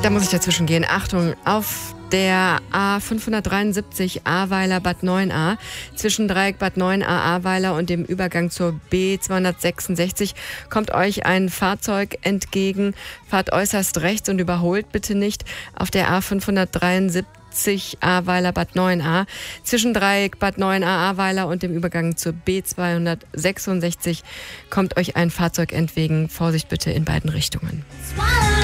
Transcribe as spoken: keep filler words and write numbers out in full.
Da muss ich dazwischen gehen. Achtung, auf der A fünfhundertdreiundsiebzig Ahrweiler Bad neun a zwischen Dreieck Bad neun a Ahrweiler und dem Übergang zur B zweihundertsechsundsechzig kommt euch ein Fahrzeug entgegen. Fahrt äußerst rechts und überholt bitte nicht. Auf der A fünfhundertdreiundsiebzig Ahrweiler Bad neun a zwischen Dreieck Bad neun a Ahrweiler und dem Übergang zur B zweihundertsechsundsechzig kommt euch ein Fahrzeug entgegen. Vorsicht bitte in beiden Richtungen.